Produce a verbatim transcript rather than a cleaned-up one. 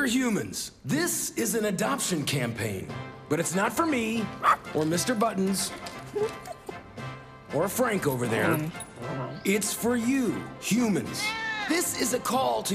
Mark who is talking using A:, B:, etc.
A: humans, this is an adoption campaign. But it's not for me, or Mister Buttons, or Frank over there. It's for you, humans. This is a call to